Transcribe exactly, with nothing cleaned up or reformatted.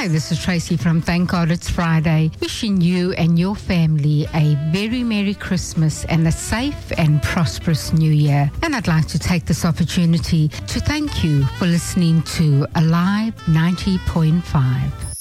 Hi, this is Tracy from Thank God It's Friday, wishing you and your family a very Merry Christmas and a safe and prosperous New Year. And I'd like to take this opportunity to thank you for listening to Alive ninety point five.